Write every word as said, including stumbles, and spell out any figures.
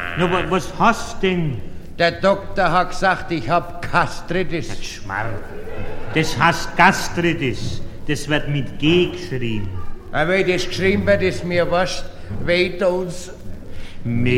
Na, wa- was hast denn? Der Doktor hat gesagt, ich hab Gastritis. Schmarr. Das heißt Gastritis. Das wird mit G geschrieben. Aber wenn das geschrieben wird, ist mir wurscht. Weh tut's. Me